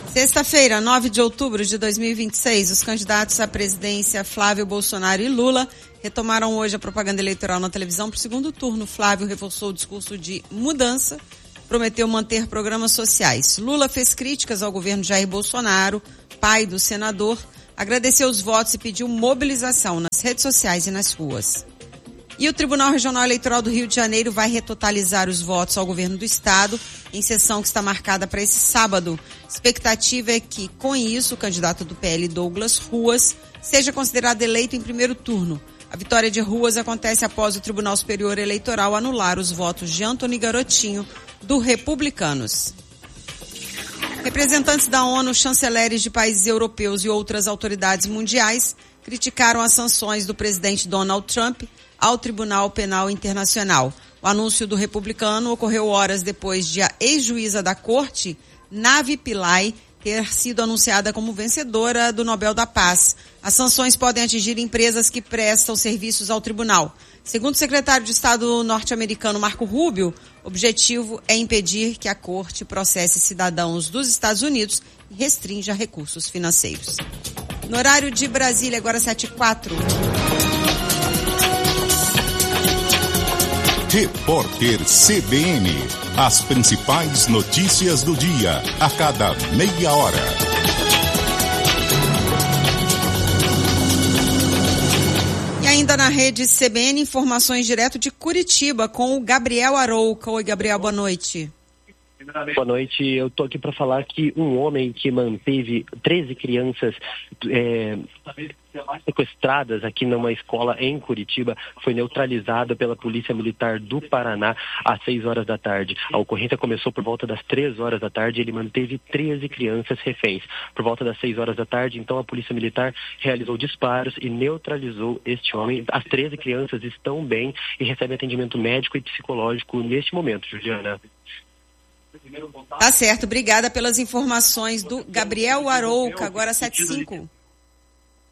Sexta-feira, 9 de outubro de 2026, os candidatos à presidência Flávio Bolsonaro e Lula retomaram hoje a propaganda eleitoral na televisão para o segundo turno. Flávio reforçou o discurso de mudança, prometeu manter programas sociais. Lula fez críticas ao governo Jair Bolsonaro, pai do senador, agradeceu os votos e pediu mobilização nas redes sociais e nas ruas. E o Tribunal Regional Eleitoral do Rio de Janeiro vai retotalizar os votos ao governo do estado em sessão que está marcada para esse sábado. Expectativa é que, com isso, o candidato do PL, Douglas Ruas, seja considerado eleito em primeiro turno. A vitória de Ruas acontece após o Tribunal Superior Eleitoral anular os votos de Antony Garotinho, do Republicanos. Representantes da ONU, chanceleres de países europeus e outras autoridades mundiais criticaram as sanções do presidente Donald Trump ao Tribunal Penal Internacional. O anúncio do republicano ocorreu horas depois de a ex-juíza da corte, Navi Pillay, ter sido anunciada como vencedora do Nobel da Paz. As sanções podem atingir empresas que prestam serviços ao tribunal. Segundo o secretário de Estado norte-americano Marco Rubio, o objetivo é impedir que a corte processe cidadãos dos Estados Unidos e restrinja recursos financeiros. No horário de Brasília, agora 7h04. Repórter CBN. As principais notícias do dia, a cada meia hora. E ainda na rede CBN, informações direto de Curitiba com o Gabriel Arouca. Oi, Gabriel, boa noite. Boa noite, eu estou aqui para falar que um homem que manteve 13 crianças sequestradas aqui numa escola em Curitiba foi neutralizado pela Polícia Militar do Paraná às 6 horas da tarde. A ocorrência começou por volta das 3 horas da tarde e ele manteve 13 crianças reféns. Por volta das 6 horas da tarde, então, a Polícia Militar realizou disparos e neutralizou este homem. As 13 crianças estão bem e recebem atendimento médico e psicológico neste momento, Juliana. Tá certo, obrigada pelas informações do Gabriel Arouca, agora 7h05.